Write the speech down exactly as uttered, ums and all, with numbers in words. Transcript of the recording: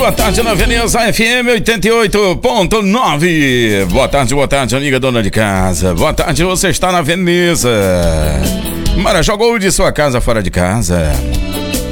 Boa tarde na Veneza F M oitenta e oito ponto nove. Boa tarde, boa tarde, amiga dona de casa. Boa tarde, você está na Veneza. Marajó Gold, sua casa fora de casa.